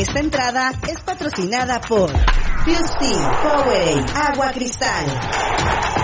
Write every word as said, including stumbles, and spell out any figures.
Esta entrada es patrocinada por Fuse Tea, Powerade, Agua Cristal.